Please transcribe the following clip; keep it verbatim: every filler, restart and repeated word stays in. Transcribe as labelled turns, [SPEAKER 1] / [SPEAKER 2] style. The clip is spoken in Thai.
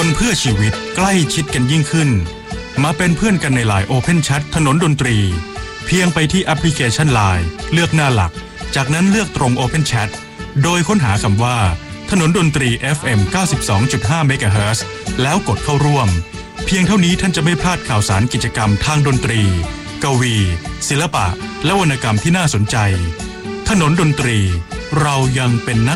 [SPEAKER 1] คนเพื่อชีวิตใกล้ชิดกันยิ่งขึ้นมาเป็นเพื่อนกันใน ไลน์ Open Chat ถนนดนตรีเพียงไปที่แอปพลิเคชัน ไลน์ เลือกหน้าหลักจากนั้นเลือกตรง Open Chat โดยค้นหาคำว่าถนนดนตรี เอฟ เอ็ม เก้าสิบสองจุดห้า เมกะเฮิรตซ์ แล้วกดเข้าร่วมเพียงเท่านี้ท่านจะไม่พลาดข่าวสารกิจกรรมทางดนตรีกวีศิลปะและวรรณกรรมที่น่าสนใจถนนดนตรีเรายังเป็นนัก